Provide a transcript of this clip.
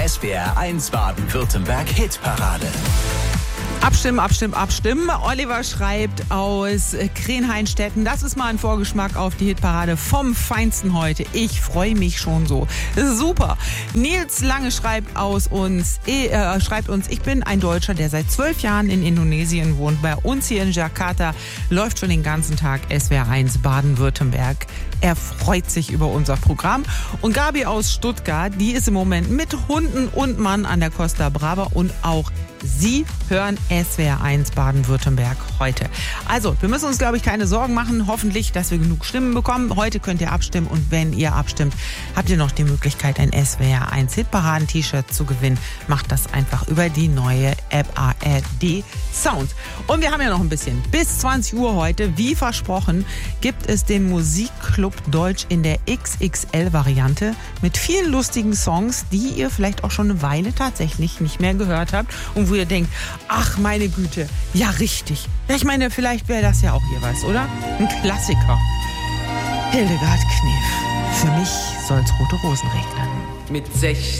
SWR1 Baden-Württemberg Hitparade. Abstimmen. Oliver schreibt aus Krenheinstetten. Das ist mal ein Vorgeschmack auf die Hitparade vom Feinsten heute. Ich freue mich schon so. Das ist super. Nils Lange schreibt uns, ich bin ein Deutscher, der seit 12 Jahren in Indonesien wohnt. Bei uns hier in Jakarta läuft schon den ganzen Tag SWR1 Baden-Württemberg. Er freut sich über unser Programm. Und Gabi aus Stuttgart, die ist im Moment mit Hunden und Mann an der Costa Brava und auch Sie hören SWR1 Baden-Württemberg heute. Also, wir müssen uns, glaube ich, keine Sorgen machen. Hoffentlich, dass wir genug Stimmen bekommen. Heute könnt ihr abstimmen und wenn ihr abstimmt, habt ihr noch die Möglichkeit, ein SWR1 Hitparaden-T-Shirt zu gewinnen. Macht das einfach über die neue App ARD Sound. Und wir haben ja noch ein bisschen. Bis 20 Uhr heute, wie versprochen, gibt es den Musikclub Deutsch in der XXL-Variante mit vielen lustigen Songs, die ihr vielleicht auch schon eine Weile tatsächlich nicht mehr gehört habt und wo ihr denkt, ach meine Güte, ja richtig. Ja, ich meine, vielleicht wäre das ja auch hier was, oder? Ein Klassiker. Hildegard Knef. Für mich soll's rote Rosen regnen. Mit 16